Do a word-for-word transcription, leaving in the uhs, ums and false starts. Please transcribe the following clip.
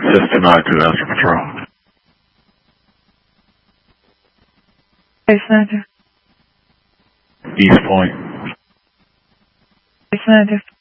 System active, Astro Patrol. Base negative. East Point. Base negative.